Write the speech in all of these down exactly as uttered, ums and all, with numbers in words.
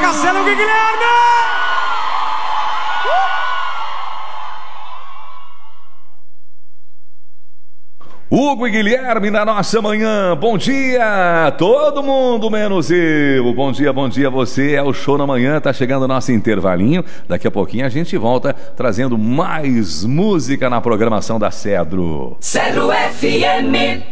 Marcelo Guilherme! Hugo e Guilherme na nossa manhã. Bom dia, todo mundo menos eu. Bom dia, bom dia você. É o Show na Manhã, tá chegando o nosso intervalinho. Daqui a pouquinho a gente volta trazendo mais música na programação da Cedro. Cedro F M.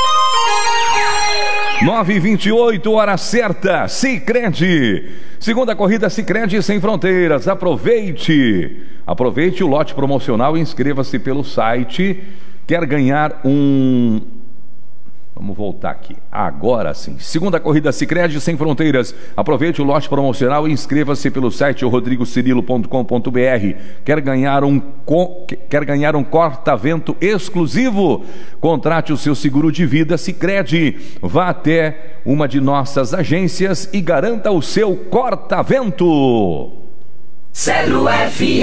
nove e vinte e oito, hora certa. Sicredi. Segunda corrida Sicredi Sem Fronteiras. Aproveite. Aproveite o lote promocional e inscreva-se pelo site. Quer ganhar um... Vamos voltar aqui. Agora sim. Segunda corrida Sicredi Sem Fronteiras. Aproveite o lote promocional e inscreva-se pelo site rodrigo cirilo ponto com ponto b r. Quer ganhar um co... Quer ganhar um corta-vento exclusivo? Contrate o seu seguro de vida Sicredi. Vá até uma de nossas agências e garanta o seu corta-vento. Cedro F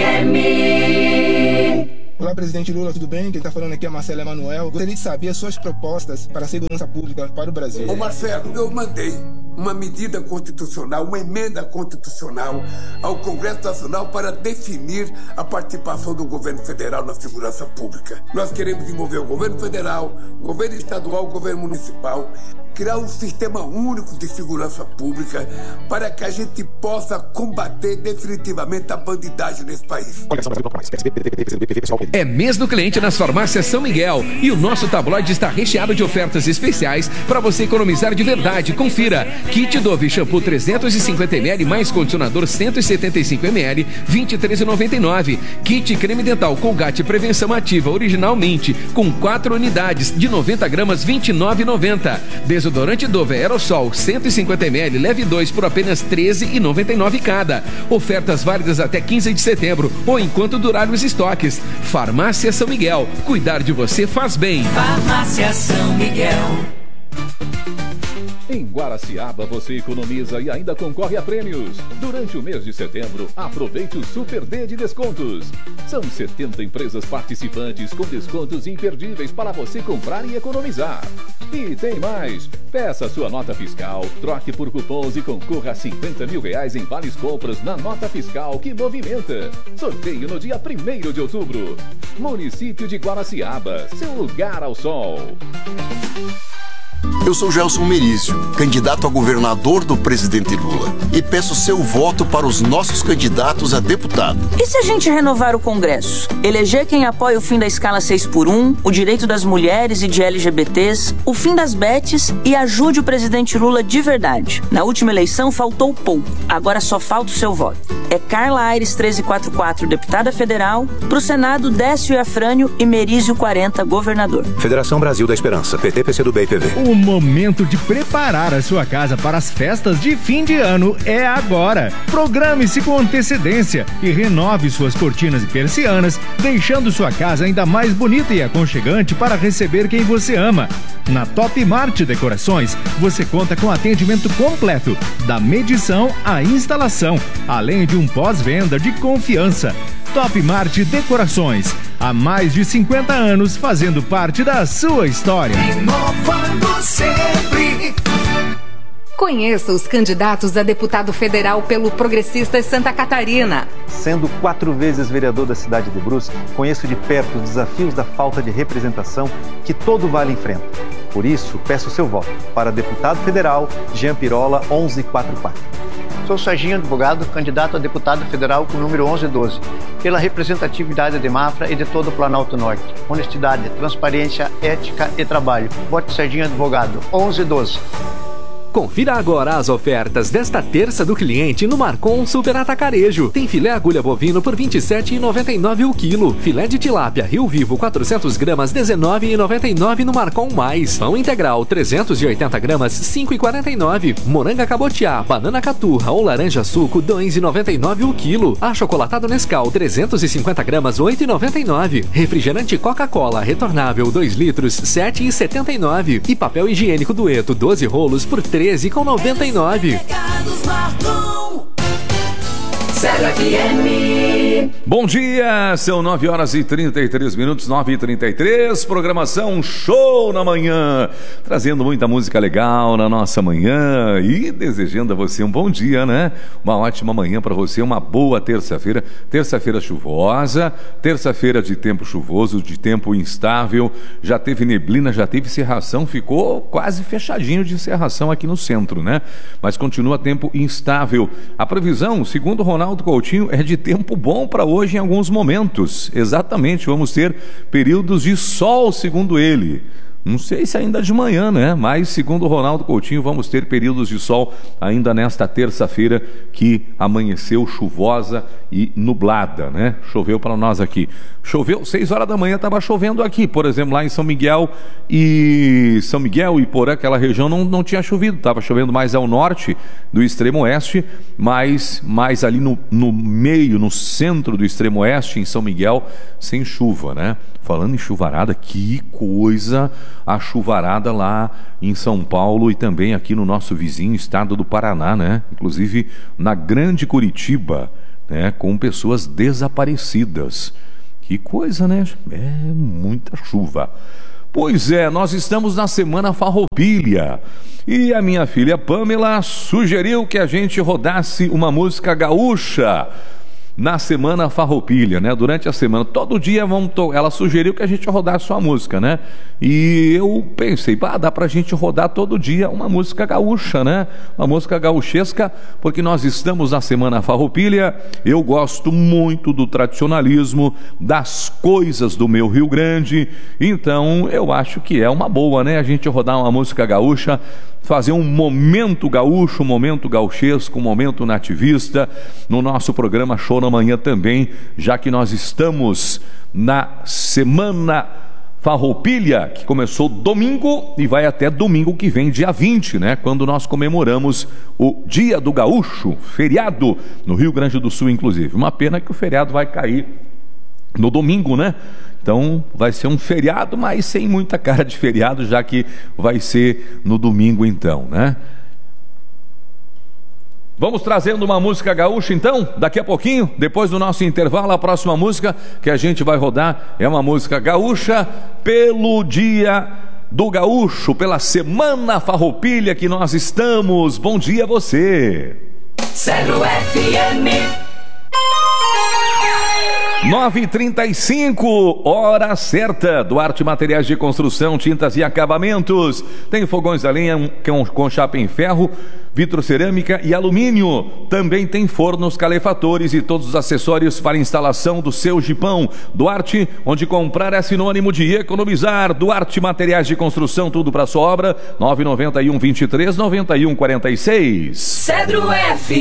M. Olá, presidente Lula, tudo bem? Quem está falando aqui é Marcelo Emanuel. Gostaria de saber as suas propostas para a segurança pública para o Brasil. Ô Marcelo, eu mandei uma medida constitucional, uma emenda constitucional ao Congresso Nacional para definir a participação do governo federal na segurança pública. Nós queremos envolver o governo federal, o governo estadual, o governo municipal, criar um sistema único de segurança pública para que a gente possa combater definitivamente a bandidagem nesse país. É mês do cliente nas farmácias São Miguel e o nosso tabloide está recheado de ofertas especiais para você economizar de verdade. Confira: kit Dove shampoo trezentos e cinquenta mililitros mais condicionador cento e setenta e cinco mililitros, vinte e três reais e noventa e nove centavos. Kit creme dental Colgate Prevenção Ativa Original Mint com quatro unidades de noventa gramas, vinte e nove reais e noventa centavos. Desodorante Dove Aerosol cento e cinquenta mililitros, leve dois por apenas treze reais e noventa e nove centavos cada. Ofertas válidas até quinze de setembro ou enquanto durarem os estoques. Farmácia São Miguel. Cuidar de você faz bem. Farmácia São Miguel. Em Guaraciaba você economiza e ainda concorre a prêmios. Durante o mês de setembro, aproveite o Super D de descontos. São setenta empresas participantes com descontos imperdíveis para você comprar e economizar. E tem mais! Peça sua nota fiscal, troque por cupons e concorra a cinquenta mil reais em vales compras na nota fiscal que movimenta. Sorteio no dia primeiro de outubro. Município de Guaraciaba, seu lugar ao sol. Eu sou Gelson Merizio, candidato a governador do presidente Lula, e peço seu voto para os nossos candidatos a deputado. E se a gente renovar o Congresso? Eleger quem apoia o fim da escala seis por um, o direito das mulheres e de L G B Tês, o fim das betes e ajude o presidente Lula de verdade. Na última eleição faltou pouco, agora só falta o seu voto. É Carla Aires treze quarenta e quatro, deputada federal, pro Senado Décio Iafrânio e Merizio quarenta, governador. Federação Brasil da Esperança, P T, P C do B e P V. O momento de preparar a sua casa para as festas de fim de ano é agora. Programe-se com antecedência e renove suas cortinas e persianas, deixando sua casa ainda mais bonita e aconchegante para receber quem você ama. Na Top Mart Decorações, você conta com atendimento completo, da medição à instalação, além de um pós-venda de confiança. Top Mart Decorações, há mais de cinquenta anos fazendo parte da sua história. Inovando sempre. Conheça os candidatos a deputado federal pelo Progressistas Santa Catarina. Sendo quatro vezes vereador da cidade de Brusque, conheço de perto os desafios da falta de representação que todo Vale enfrenta. Por isso, peço seu voto para deputado federal Jean Pirola onze quarenta e quatro. Sou Serginho Advogado, candidato a deputado federal com o número onze doze, pela representatividade de Mafra e de todo o Planalto Norte. Honestidade, transparência, ética e trabalho. Vote Serginho Advogado, onze doze. Confira agora as ofertas desta terça do cliente no Marcon Super Atacarejo. Tem filé agulha bovino por vinte e sete reais e noventa e nove centavos o quilo. Filé de tilápia Rio Vivo quatrocentas gramas dezenove reais e noventa e nove centavos no Marcon Mais. Pão integral trezentos e oitenta gramas cinco reais e quarenta e nove centavos. Moranga cabotiá, banana caturra ou laranja suco dois reais e noventa e nove centavos o quilo. Achocolatado Nescau trezentos e cinquenta gramas oito reais e noventa e nove centavos. Refrigerante Coca-Cola retornável dois litros sete reais e setenta e nove centavos. E papel higiênico Dueto doze rolos por treze reais e noventa e nove centavos. Celo F M. Bom dia, são nove horas e trinta e três minutos, nove e trinta e três, programação Show na Manhã, trazendo muita música legal na nossa manhã e desejando a você um bom dia, né? Uma ótima manhã para você, uma boa terça-feira, terça-feira chuvosa, terça-feira de tempo chuvoso, de tempo instável, já teve neblina, já teve cerração, ficou quase fechadinho de cerração aqui no centro, né? Mas continua tempo instável. A previsão, segundo Ronaldo Coutinho, é de tempo bom para hoje em alguns momentos. Exatamente, vamos ter períodos de sol, segundo ele. Não sei se ainda de manhã, né? Mas, segundo o Ronaldo Coutinho, vamos ter períodos de sol ainda nesta terça-feira que amanheceu chuvosa e nublada, né? Choveu para nós aqui. Choveu, seis horas da manhã estava chovendo aqui, por exemplo, lá em São Miguel e São Miguel e Porã, aquela região não, não tinha chovido, estava chovendo mais ao norte do extremo oeste, mas mais ali no, no meio, no centro do extremo oeste, em São Miguel, sem chuva, né? Falando em chuvarada, que coisa a chuvarada lá em São Paulo e também aqui no nosso vizinho estado do Paraná, né? Inclusive na Grande Curitiba, né? Com pessoas desaparecidas. Que coisa, né? É muita chuva. Pois é, nós estamos na Semana Farroupilha e a minha filha Pamela sugeriu que a gente rodasse uma música gaúcha na Semana Farroupilha, né? Durante a semana, todo dia vamos to... ela sugeriu que a gente rodasse sua música, né? E eu pensei, pá, dá pra gente rodar todo dia uma música gaúcha, né? Uma música gauchesca, porque nós estamos na Semana Farroupilha. Eu gosto muito do tradicionalismo, das coisas do meu Rio Grande, então eu acho que é uma boa, né? A gente rodar uma música gaúcha, fazer um momento gaúcho, um momento gauchesco, um momento nativista no nosso programa Show na Manhã também, já que nós estamos na Semana Farroupilha, que começou domingo e vai até domingo que vem, dia vinte, né? Quando nós comemoramos o Dia do Gaúcho, feriado no Rio Grande do Sul, inclusive. Uma pena que o feriado vai cair no domingo, né? Então vai ser um feriado, mas sem muita cara de feriado, já que vai ser no domingo então, né? Vamos trazendo uma música gaúcha então, daqui a pouquinho, depois do nosso intervalo, a próxima música que a gente vai rodar é uma música gaúcha pelo Dia do Gaúcho, pela Semana Farroupilha que nós estamos. Bom dia a você. Celo F M. nove e trinta e cinco, hora certa. Duarte Materiais de Construção, Tintas e Acabamentos. Tem fogões a lenha com, com chapa em ferro, vitrocerâmica e alumínio. Também tem fornos, calefatores e todos os acessórios para instalação do seu jipão. Duarte, onde comprar é sinônimo de economizar. Duarte Materiais de Construção, tudo para sua obra. nove nove um, vinte e três, noventa e um, quarenta e seis. Cedro F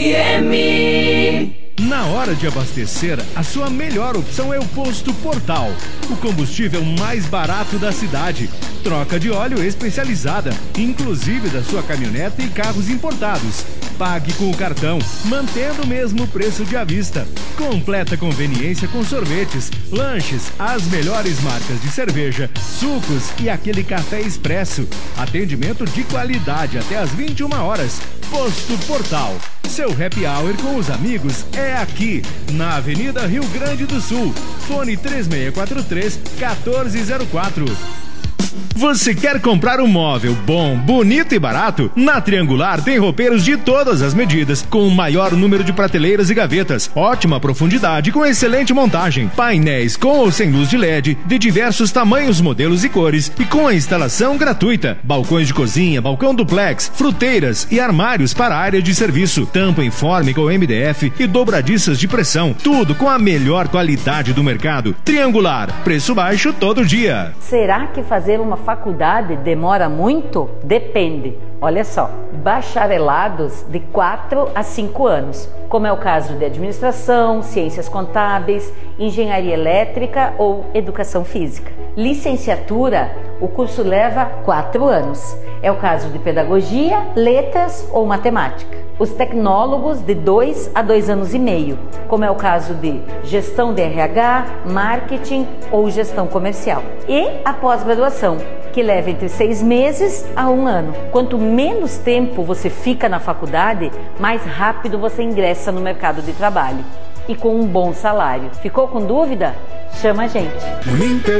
M. Na hora de abastecer, a sua melhor opção é o Posto Portal, o combustível mais barato da cidade. Troca de óleo especializada, inclusive da sua caminhonete e carros importados. Pague com o cartão, mantendo o mesmo preço de à vista. Completa conveniência com sorvetes, lanches, as melhores marcas de cerveja, sucos e aquele café expresso. Atendimento de qualidade até às vinte e uma horas. Posto Portal. Seu happy hour com os amigos é aqui, na Avenida Rio Grande do Sul. Fone três seis quatro três, um quatro zero quatro. Você quer comprar um móvel bom, bonito e barato? Na Triangular tem roupeiros de todas as medidas, com o maior número de prateleiras e gavetas, ótima profundidade com excelente montagem, painéis com ou sem luz de L E D, de diversos tamanhos, modelos e cores, e com a instalação gratuita, balcões de cozinha, balcão duplex, fruteiras e armários para a área de serviço, tampa informe com M D F e dobradiças de pressão, tudo com a melhor qualidade do mercado. Triangular, preço baixo todo dia. Será que fazer uma faculdade demora muito? Depende. Olha só, bacharelados de quatro a cinco anos, como é o caso de administração, ciências contábeis, engenharia elétrica ou educação física. Licenciatura, o curso leva quatro anos. É o caso de pedagogia, letras ou matemática. Os tecnólogos de dois a dois anos e meio, como é o caso de gestão de R H, marketing ou gestão comercial. E a pós-graduação, que leva entre seis meses a um ano. Quanto menos tempo tempo você fica na faculdade, mais rápido você ingressa no mercado de trabalho. E com um bom salário. Ficou com dúvida? Chama a gente. Uninter